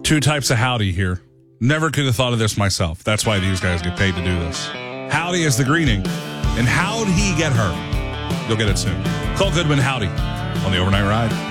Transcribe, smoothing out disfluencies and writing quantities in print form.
Two types of howdy here. Never could have thought of this myself. That's why these guys get paid to do this. Howdy is the greeting. And how'd he get her? You'll get it soon. Cole Goodwin, howdy, on the Overnight Ride.